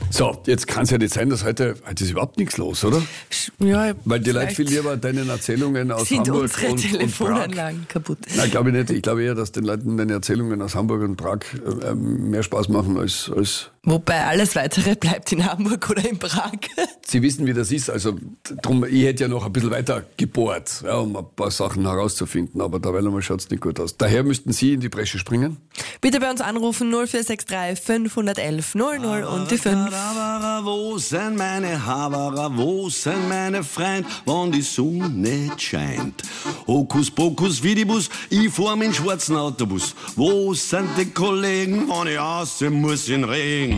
So, jetzt kann es ja nicht sein, dass heute ist überhaupt nichts los, oder? Ja, Weil die Leute viel lieber deinen Erzählungen aus sind Hamburg unsere und Telefonanlagen Prag. kaputt. Nein, glaube ich nicht. Ich glaube eher, dass den Leuten deine Erzählungen aus Hamburg und Prag mehr Spaß machen als Wobei alles Weitere bleibt in Hamburg oder in Prag. Sie wissen, wie das ist. Also drum, ich hätte ja noch ein bisschen weiter gebohrt, ja, um ein paar Sachen herauszufinden. Aber da schaut es nicht gut aus. Daher müssten Sie in die Bresche springen. Bitte bei uns anrufen 0463 511 00 und die 5. Wo sind meine Havara, wo sind meine Freund, wenn die Sonne nicht scheint? Hokus pokus vidibus, ich fahr mit dem schwarzen Autobus. Wo sind die Kollegen, wenn ich aussehen muss in Regen?